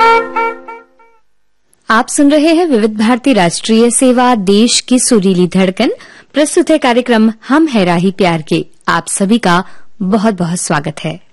आप सुन रहे हैं विविध भारती राष्ट्रीय सेवा, देश की सुरीली धड़कन। प्रस्तुत है कार्यक्रम हम है राही प्यार के। आप सभी का बहुत बहुत स्वागत है।